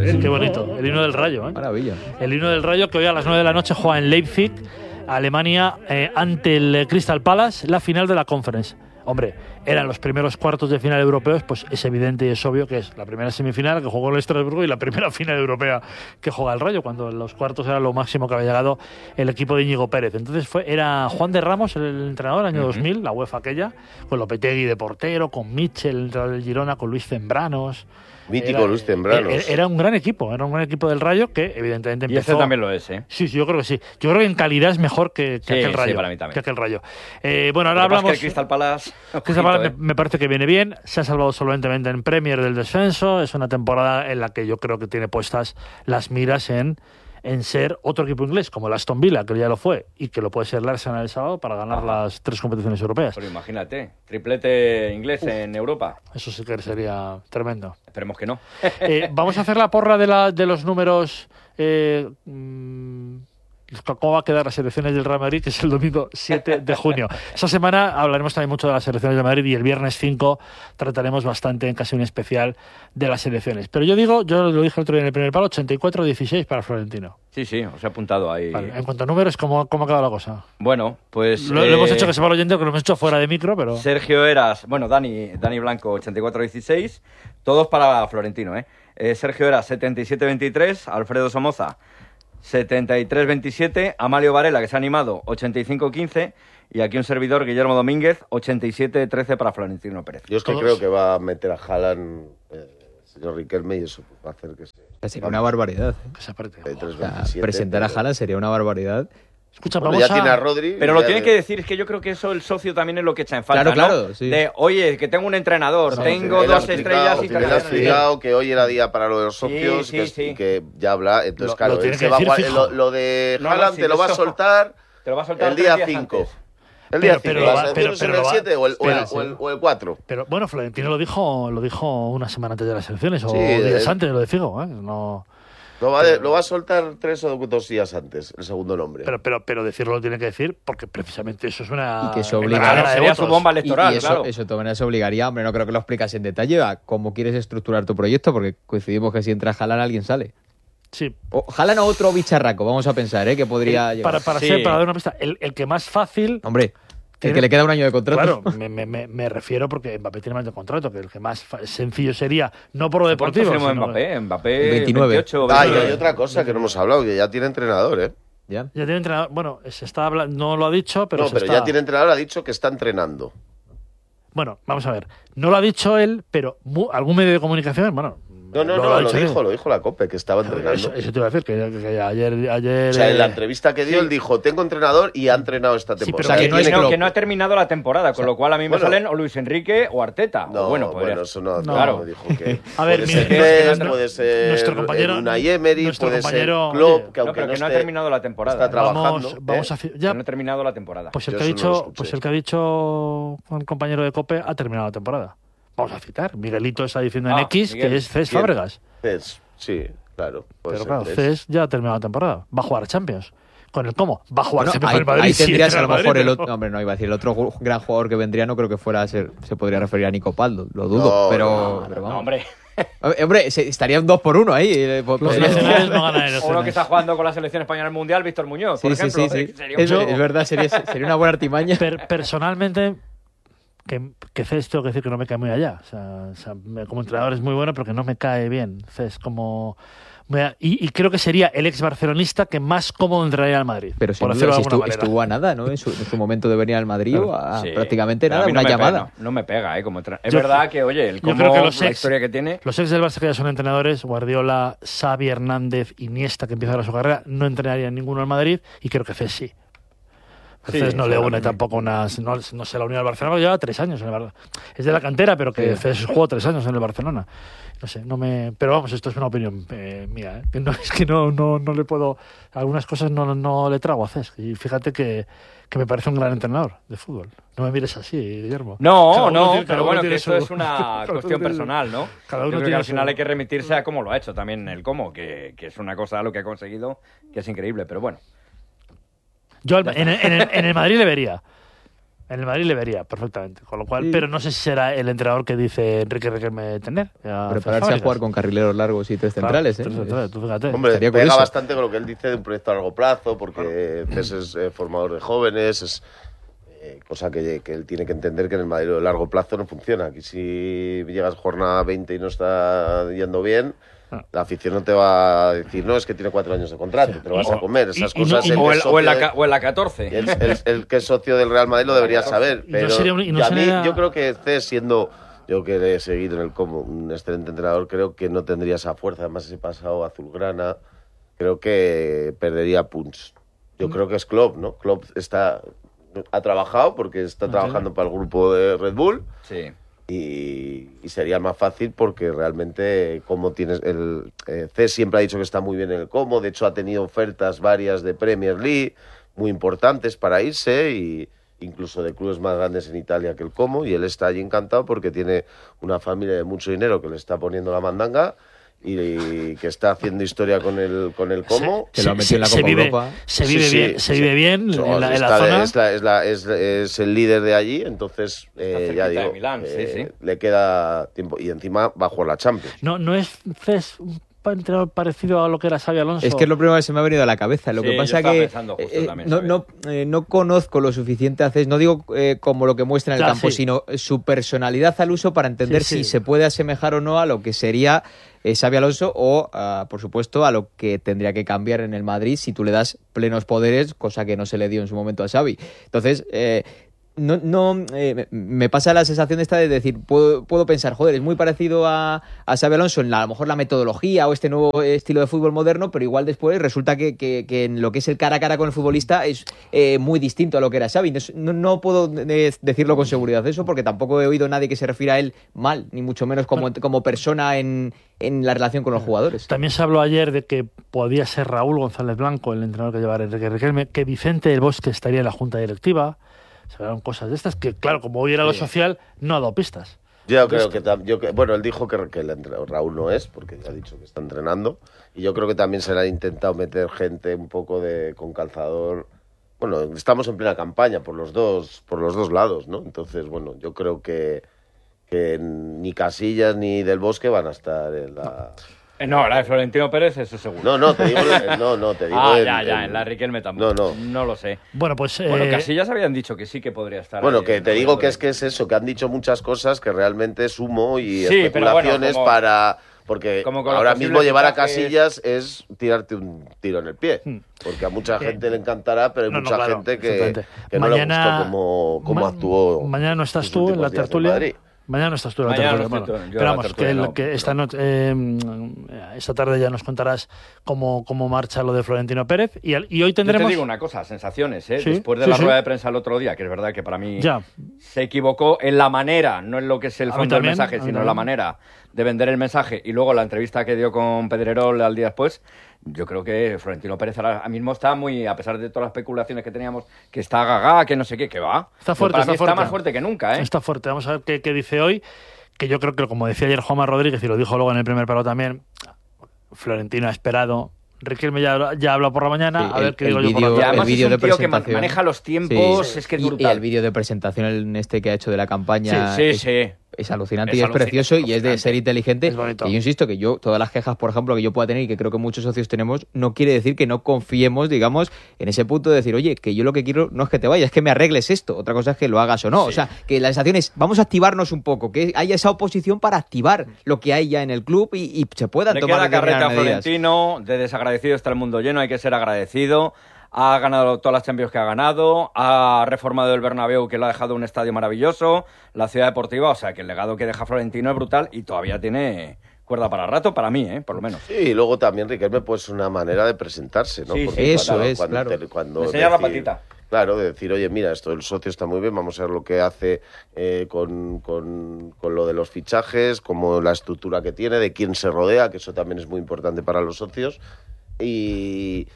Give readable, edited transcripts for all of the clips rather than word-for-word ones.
Qué bonito. El himno del Rayo, ¿eh? Maravilla. El himno del Rayo que hoy a las 9 de la noche juega en Leipzig, Alemania, ante el Crystal Palace, la final de la Conference. Hombre, eran los primeros cuartos de final europeos, pues es evidente y es obvio que es la primera semifinal que jugó el Estrasburgo y la primera final europea que juega el Rayo, cuando los cuartos era lo máximo que había llegado el equipo de Íñigo Pérez. Entonces era Juan de Ramos el entrenador, año 2000, la UEFA aquella, con Lopetegui de portero, con Mitchell, el entrenador del Girona, con Luis Zembranos. Mítico Luis Zembranos. Era un gran equipo del Rayo que evidentemente empezó. Y este también lo es, ¿eh? Sí, yo creo que sí. Yo creo que en calidad es mejor que aquel Rayo. Sí, para mí también. Que aquel Rayo. Bueno, ahora hablamos. Que el Crystal Palace, me parece que viene bien. Se ha salvado solventemente en Premier del descenso. Es una temporada en la que yo creo que tiene puestas las miras en ser otro equipo inglés, como el Aston Villa, que ya lo fue, y que lo puede ser el Arsenal el sábado para ganar las 3 competiciones europeas. Pero imagínate, triplete inglés en Europa. Eso sí que sería tremendo. Esperemos que no. Vamos a hacer la porra de los números. ¿Cómo va a quedar las elecciones del Real Madrid? Que es el domingo 7 de junio. Esa semana hablaremos también mucho de las elecciones del Madrid y el viernes 5 trataremos bastante, en casi un especial, de las elecciones. Pero yo lo dije el otro día en el primer palo, 84-16 para Florentino. Sí, os he apuntado ahí. Vale, en cuanto a números, ¿cómo ha quedado la cosa? Bueno, pues... Lo hemos hecho que se va el oyente, que lo hemos hecho fuera de micro, pero... Sergio Eras, Dani Blanco, 84-16, todos para Florentino, ¿eh? Sergio Eras, 77-23, Alfredo Somoza, 73-27, Amalio Varela, que se ha animado, 85-15, y aquí un servidor, Guillermo Domínguez, 87-13 para Florentino Pérez. Yo es que creo que va a meter a Haaland señor Riquelme y eso va a hacer que sería una barbaridad. Presentar a Haaland sería una barbaridad. Escucha, ya tiene a Rodri. Pero lo tiene que decir, es que yo creo que eso el socio también es lo que echa en falta, claro, ¿no? sí. De, oye, que tengo un entrenador, tengo 2 estrellas y tal. Él ha explicado que hoy era día para lo de los socios y que ya habla. Entonces, claro, él se va lo de Haaland te lo va a soltar el día 5. El día 5, las elecciones en el 7 o el 4. Pero bueno, Florentino lo dijo una semana antes de las elecciones, o días antes, lo de Figo, ¿eh? No... Lo va a soltar 3 o 2 días antes, el segundo nombre. Pero decirlo lo tiene que decir porque precisamente eso es una... Y que se obligaría, sería su bomba electoral, y eso, claro. Eso de todas maneras se obligaría, hombre, no creo que lo explicas en detalle, a cómo quieres estructurar tu proyecto, porque coincidimos que si entra Haaland alguien sale. Sí. O Haaland o otro bicharraco, vamos a pensar, que podría llegar. Para dar una pista, el que más fácil... Hombre... El que le queda un año de contrato. Claro, me refiero porque Mbappé tiene más de contrato, que el que más sencillo sería, no por lo deportivo. ¿Cuánto firmó Mbappé 29. 28. Y hay otra cosa que no hemos hablado, que ya tiene entrenador, ¿eh? Ya tiene entrenador. Bueno, se está hablando, no lo ha dicho, pero ya tiene entrenador, ha dicho que está entrenando. Bueno, vamos a ver. No lo ha dicho él, pero algún medio de comunicación, bueno... lo dijo la COPE, que estaba entrenando. Eso te iba a decir, que ayer... O sea, en la entrevista que dio, él dijo, tengo entrenador y ha entrenado esta temporada. Sí, pero que no ha terminado la temporada, con lo cual a mí me salen o Luis Enrique o Arteta. Eso no. Claro. Dijo que a ver, puede ser nuestro compañero, Unai Emery, puede ser Klopp, que aunque no ha terminado la temporada. Está trabajando. No ha terminado la temporada. Pues el que ha dicho el compañero de COPE ha terminado la temporada. Vamos a citar. Miguelito está diciendo en X Miguel, que es Cés Fábregas. Cés, sí, claro. Pero claro, Cés ya ha terminado la temporada. Va a jugar a Champions. ¿Con el cómo? Va a jugar Champions con el Madrid. Ahí tendrías a lo mejor el otro... Hombre, no, iba a decir, el otro gran jugador que vendría no creo que fuera se podría referir a Nico Paldo. Lo dudo, pero vamos. No, hombre. Hombre, estaría un 2 por 1 ahí. Los nacionales no ganan elecciones. Uno que está jugando con la selección española en el Mundial, Víctor Muñoz, por ejemplo. Sí. Es verdad, sería una buena artimaña. Personalmente... Que Cés, tengo que decir que no me cae muy allá. O sea, como entrenador es muy bueno, pero que no me cae bien. Cés como... Y creo que sería el ex barcelonista que más cómodo entraría al Madrid. Pero si estuvo a nada, ¿no? En su momento de venir al Madrid, prácticamente nada, una llamada. No me pega, como es verdad que, oye, la historia que tiene... Los ex del Barça que ya son entrenadores, Guardiola, Xavi, Hernández, Iniesta, que empieza ahora su carrera, no entrenarían ninguno al Madrid, y creo que Cés sí. Cés no le une tampoco no se la unió al Barcelona, lleva 3 años en el Barcelona. Es de la cantera, pero que Cés jugó 3 años en el Barcelona. No sé, pero vamos, esto es una opinión mía, ¿eh? Que no le puedo... Algunas cosas no le trago a Cés. Y fíjate que me parece un gran entrenador de fútbol. No me mires así, Guillermo. Pero bueno, que esto es una cuestión personal, ¿no? Cada uno Yo creo que al final hay que remitirse a cómo lo ha hecho también el cómo, que es una cosa lo que ha conseguido que es increíble, pero bueno. Yo en el Madrid le vería. En el Madrid le vería perfectamente, con lo cual, pero no sé si será el entrenador que dice Enrique Riquelme tener. Prepararse a jugar con carrileros largos y tres centrales, Tres centrales, tú fíjate. Hombre, pega bastante con lo que él dice de un proyecto a largo plazo, porque es formador de jóvenes, es cosa que él tiene que entender que en el Madrid a largo plazo no funciona. Aquí si llegas jornada 20 y no está yendo bien, la afición no te va a decir, no, es que tiene 4 años de contrato, te lo vas a comer. Esas cosas. O en la 14. El que es socio del Real Madrid lo debería saber. Pero yo creo que esté siendo, yo que he seguido en el Como, un excelente entrenador, creo que no tendría esa fuerza. Además, ese pasado azulgrana, creo que perdería punch. Yo creo que es Klopp, ¿no? Klopp ha trabajado porque está trabajando para el grupo de Red Bull. Sí. Y sería más fácil porque realmente como tienes el C siempre ha dicho que está muy bien en el Como, de hecho ha tenido ofertas varias de Premier League muy importantes para irse y incluso de clubes más grandes en Italia que el Como, y él está allí encantado porque tiene una familia de mucho dinero que le está poniendo la mandanga y que está haciendo historia con el Como. Que lo ha metido en la Copa Europa. Se vive bien en la zona. Es el líder de allí, entonces ya digo, Milán, le queda tiempo. Y encima va a jugar la Champions. No es Cés un entrenador parecido a lo que era Xabi Alonso. Es que es lo primero que se me ha venido a la cabeza. Lo que pasa que no conozco lo suficiente a Cés, no digo como lo que muestra en el campo, sino su personalidad al uso para entender si se puede asemejar o no a lo que sería Xabi Alonso o, por supuesto, a lo que tendría que cambiar en el Madrid si tú le das plenos poderes, cosa que no se le dio en su momento a Xavi. Entonces, me pasa la sensación esta de decir, puedo pensar, joder, es muy parecido a Xabi Alonso en a lo mejor la metodología o este nuevo estilo de fútbol moderno, pero igual después resulta que en lo que es el cara a cara con el futbolista es muy distinto a lo que era Xavi. No puedo decirlo con seguridad eso, porque tampoco he oído a nadie que se refiera a él mal, ni mucho menos como persona en la relación con los jugadores. También se habló ayer de que podía ser Raúl González Blanco, el entrenador que llevara Enrique Riquelme, que Vicente del Bosque estaría en la junta directiva. Se hablaron cosas de estas que, claro, como hoy era lo social, no ha dado pistas. Yo creo que bueno, él dijo que el entrenador Raúl no es, porque ya ha dicho que está entrenando, y yo creo que también se le ha intentado meter gente un poco con calzador. Bueno, estamos en plena campaña por los dos lados, ¿no? Entonces, bueno, yo creo que ni Casillas ni Del Bosque van a estar en la... No, la de Florentino Pérez, eso seguro. No, te digo. En la Riquelme tampoco. No lo sé. Bueno, pues. Casillas habían dicho que sí que podría estar. Bueno, que te digo que es eso, que han dicho muchas cosas que realmente es humo y especulaciones para. Porque ahora mismo llevar a Casillas es tirarte un tiro en el pie. Porque a mucha gente le encantará, pero hay mucha gente que no le gustó cómo actuó. Mañana no estás tú en la tertulia. Mañana no estás tú en la tertulia. Pero vamos, que esta tarde ya nos contarás cómo marcha lo de Florentino Pérez. Y hoy tendremos... Yo te digo una cosa, sensaciones, ¿eh? Después de la rueda de prensa el otro día, que es verdad que para mí se equivocó en la manera, no en lo que es el fondo del mensaje, sino en la manera de vender el mensaje. Y luego la entrevista que dio con Pedrerol al día después, yo creo que Florentino Pérez ahora mismo está muy, a pesar de todas las especulaciones que teníamos, que está gaga, que no sé qué, que va. Está fuerte, está más fuerte que nunca, ¿eh? Está fuerte. Vamos a ver qué dice hoy, que yo creo que, como decía ayer Juanma Rodríguez, y lo dijo luego en el primer paro también, Florentino ha esperado. Riquelme ya habla por la mañana, a ver qué digo yo por la mañana. Además es un tío que maneja los tiempos, es que es brutal. Y el vídeo de presentación que ha hecho de la campaña es alucinante y es precioso y es de ser inteligente. Y yo insisto que todas las quejas, por ejemplo, que yo pueda tener y que creo que muchos socios tenemos, no quiere decir que no confiemos, digamos, en ese punto de decir, oye, que yo lo que quiero no es que te vayas, es que me arregles esto. Otra cosa es que lo hagas o no. O sea, que la sensación es, vamos a activarnos un poco, que haya esa oposición para activar lo que hay ya en el club y se puedan tomar la carreta a Florentino, de desagradecido está el mundo lleno, hay que ser agradecido. Ha ganado todas las Champions que ha ganado, ha reformado el Bernabéu, que lo ha dejado un estadio maravilloso, la ciudad deportiva, o sea que el legado que deja Florentino es brutal y todavía tiene cuerda para rato, para mí, por lo menos. Sí, y luego también Riquelme, pues una manera de presentarse, ¿no? Sí, eso es, claro. Enseñar la patita. Claro, de decir, oye, mira, esto el socio está muy bien, vamos a ver lo que hace con lo de los fichajes, como la estructura que tiene, de quién se rodea, que eso también es muy importante para los socios. Y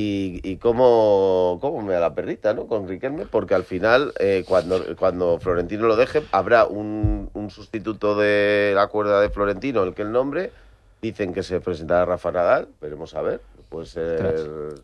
cómo me da la perrita, ¿no? Con Riquelme, porque al final, cuando Florentino lo deje, habrá un sustituto de la cuerda de Florentino, el que el nombre. Dicen que se presentará Rafa Nadal, veremos a ver. Puede ser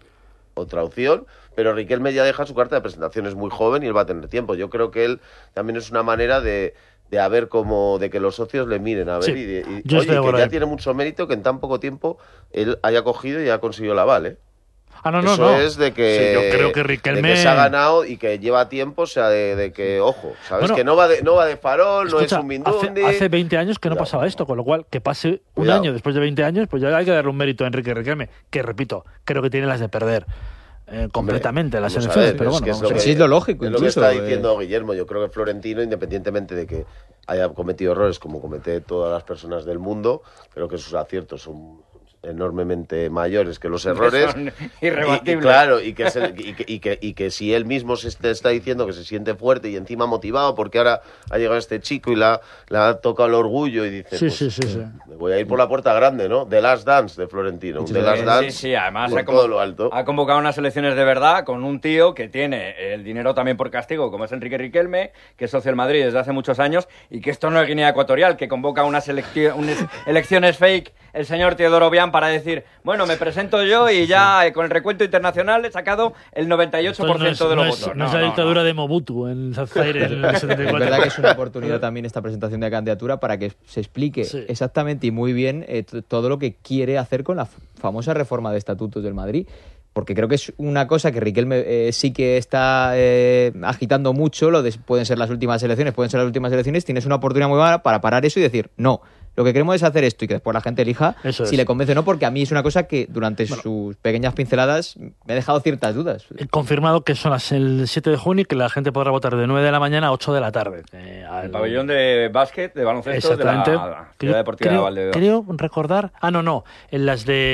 otra opción, pero Riquelme ya deja su carta de presentaciones muy joven y él va a tener tiempo. Yo creo que él también es una manera de que los socios le miren, a ver, sí, oye, que ya tiene mucho mérito que en tan poco tiempo él haya cogido y haya conseguido el aval, no. Es de que, sí, yo creo que Riquelme... de que se ha ganado y que lleva tiempo, o sea, de que, ojo, ¿sabes? Bueno, que no va de farol, escucha, no es un Mindundi. Hace 20 años que no pasaba esto, con lo cual, que pase un año después de 20 años, pues ya hay que darle un mérito a Enrique Riquelme, que, repito, creo que tiene las de perder. Completamente las elecciones, pero bueno, es lo lógico. Es lo que está diciendo Guillermo. Yo creo que Florentino, independientemente de que haya cometido errores como cometen todas las personas del mundo, pero que sus aciertos son enormemente mayores que los errores, son irrebatibles. Y claro, y que si él mismo se está diciendo que se siente fuerte y encima motivado porque ahora ha llegado este chico y le ha tocado el orgullo y dice, me voy a ir por la puerta grande, ¿no? The Last Dance de Florentino, The Last Dance. Sí, además por todo lo alto. Ha convocado unas elecciones de verdad con un tío que tiene el dinero también por castigo, como es Enrique Riquelme, que es socio del Madrid desde hace muchos años, y que esto no es Guinea Ecuatorial, que convoca unas elecciones fake el señor Teodoro Bian para decir, bueno, me presento yo y ya con el recuento internacional he sacado el 98% de los votos. No es la dictadura de Mobutu en Zaire en el 74. Es verdad que es una oportunidad también esta presentación de candidatura para que se explique exactamente y muy bien todo lo que quiere hacer con la famosa reforma de estatutos del Madrid. Porque creo que es una cosa que Riquelme sí que está agitando mucho, pueden ser las últimas elecciones, tienes una oportunidad muy buena para parar eso y decir, no, lo que queremos es hacer esto y que después la gente elija si le convence o no, porque a mí es una cosa que durante sus pequeñas pinceladas me ha dejado ciertas dudas. He confirmado que son el 7 de junio y que la gente podrá votar de 9 de la mañana a 8 de la tarde. El pabellón de básquet, de baloncesto de la Ciudad Deportiva de Valdebebas. Creo recordar... en las de